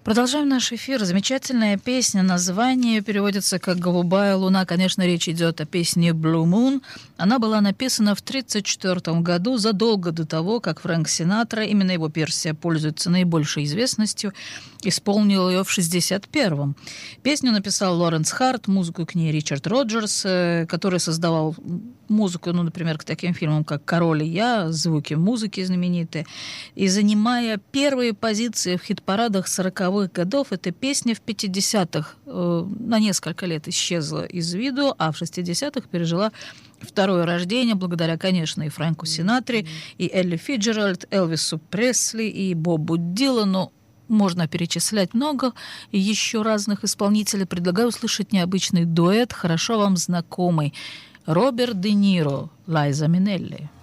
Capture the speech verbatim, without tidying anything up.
Продолжаем наш эфир. Замечательная песня. Название переводится как «Голубая луна». Конечно, речь идет о песне «Blue Moon». Она была написана в тридцать четвёртом году, задолго до того, как Фрэнк Синатра, именно его версия пользуется наибольшей известностью, исполнил ее в шестьдесят первом. Песню написал Лоренс Харт, музыку к ней Ричард Роджерс, который создавал музыку, ну, например, к таким фильмам, как «Король и я», звуки музыки знаменитые. И занимая первые позиции в хит-парадах сороковых годов, эта песня в пятидесятых э, на несколько лет исчезла из виду, а в шестидесятых пережила второе рождение, благодаря, конечно, и Фрэнку Синатре, и Элли Фиджеральд, Элвису Пресли, и Бобу Дилану. Можно перечислять много еще разных исполнителей. Предлагаю услышать необычный дуэт, хорошо вам знакомый. Роберт Де Ниро, Лайза Минелли.